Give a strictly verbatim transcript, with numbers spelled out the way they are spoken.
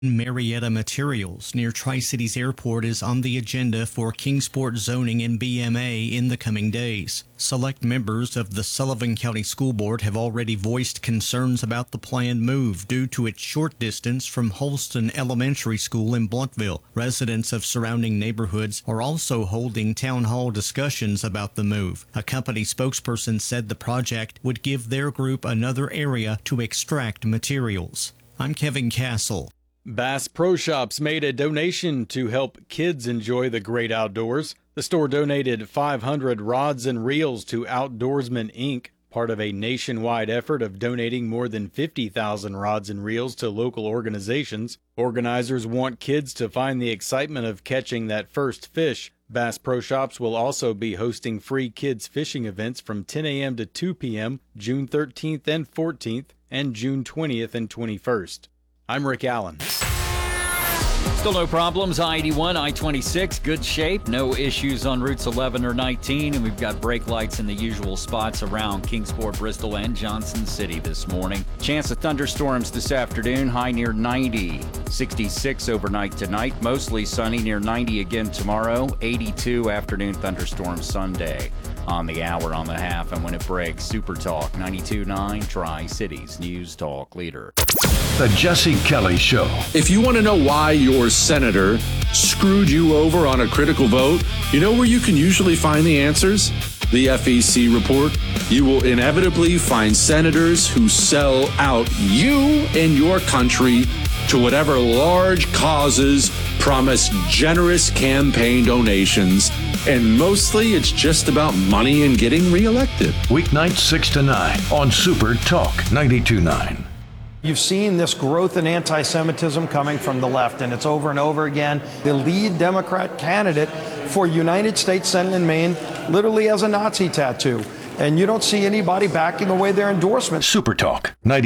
Marietta Materials near Tri-Cities Airport is on the agenda for Kingsport zoning and B M A in the coming days. Select members of the Sullivan County School Board have already voiced concerns about the planned move due to its short distance from Holston Elementary School in Blountville. Residents of surrounding neighborhoods are also holding town hall discussions about the move. A company spokesperson said the project would give their group another area to extract materials. I'm Kevin Castle. Bass Pro Shops made a donation to help kids enjoy the great outdoors. The store donated five hundred rods and reels to Outdoorsman Incorporated, part of a nationwide effort of donating more than fifty thousand rods and reels to local organizations. Organizers want kids to find the excitement of catching that first fish. Bass Pro Shops will also be hosting free kids fishing events from ten a.m. to two p.m. June thirteenth and fourteenth and June twentieth and twenty-first. I'm Rick Allen. Still no problems. I eighty-one, I twenty-six, good shape. No issues on routes eleven or nineteen. And we've got brake lights in the usual spots around Kingsport, Bristol, and Johnson City this morning. Chance of thunderstorms this afternoon. High near ninety. sixty-six overnight tonight. Mostly sunny, near ninety again tomorrow. eighty-two afternoon thunderstorms Sunday. On the hour, on the half, and when it breaks, Super Talk ninety-two point nine, Tri-Cities News Talk Leader. The Jesse Kelly Show. If you want to know why your senator screwed you over on a critical vote, you know where you can usually find the answers? The F E C report. You will inevitably find senators who sell out you and your country to whatever large causes, promise generous campaign donations, and mostly it's just about money and getting reelected. Weeknights six to nine on Super Talk ninety-two point nine. You've seen this growth in anti-Semitism coming from the left, and it's over and over again. The lead Democrat candidate for United States Senate in Maine literally has a Nazi tattoo, and you don't see anybody backing away their endorsement. Super Talk ninety.